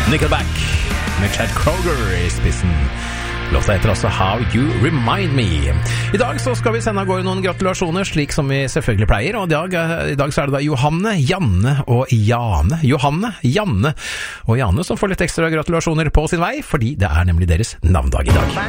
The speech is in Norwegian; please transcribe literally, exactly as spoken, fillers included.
Nickelback med Chad Kroger i spissen. Låta heter altså How You Remind Me. I dag så skal vi sende av gårde noen gratulasjoner, slik som vi selvfølgelig pleier. Og i dag, i dag så er det da Johanne, Janne og Jane. Johanne, Janne og Jane som får litt ekstra gratulasjoner på sin vei, fordi det er nemlig deres navndag i dag.